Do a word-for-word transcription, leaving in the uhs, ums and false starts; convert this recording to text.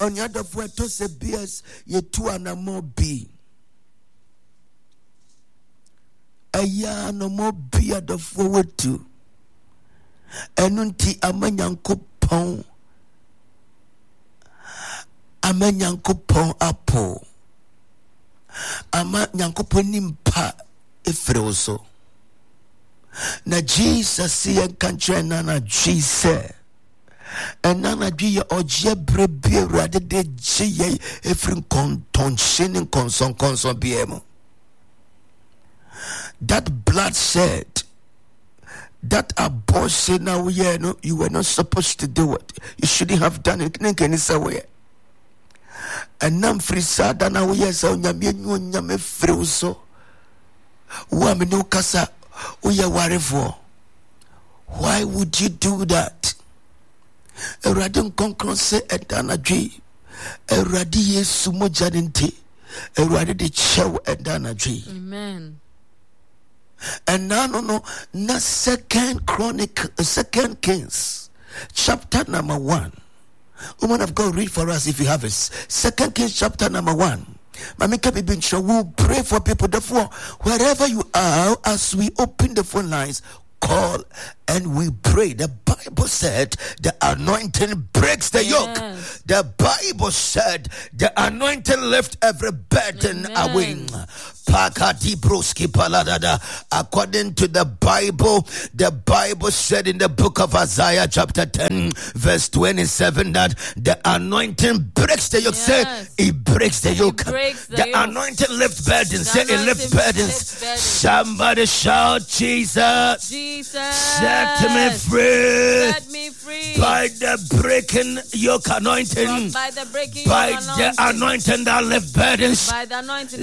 on the other way to say beers ye two and more be. A ya no more be at the forward to. Enunti amanyanko pon. Amanyanko pon apo. Amanyanko ponimpa efroso. Na Jesus see and country na Jesus. And nana be oje brebe rather de G efrin conton shining conson conson biemo. That bloodshed, that abortion now yeah no you were not supposed to do it. You shouldn't have done it. And nam frisada now yes on yami nyame fruso. Wa me no kasa uya worry for. Why would you do that? Eradin konkron se edana dwi. Eradi Yesu mo janinte. Eradi de chew edana dwi. Amen. And now no no na second chronic second Kings chapter number one. Woman of God, read for us if you have it. Second Kings chapter number one. Mamika Bibincho will pray for people. Therefore, wherever you are, as we open the phone lines, call and we pray. The Bible said the anointing breaks the yoke. Yes. The Bible said the anointing lifts every burden Amen. away. According to the Bible, the Bible said in the book of Isaiah chapter ten verse twenty-seven that the anointing breaks the yoke. Yes. Say it breaks the yoke. Breaks the the yoke. anointing lifts burdens. Say it lifts anointing burdens. lifts burdens. Somebody shout Jesus. Jesus. Set me free. Set me free. By the breaking yoke anointing. By the breaking By yoke the anointing. anointing that lifts burdens. By the anointing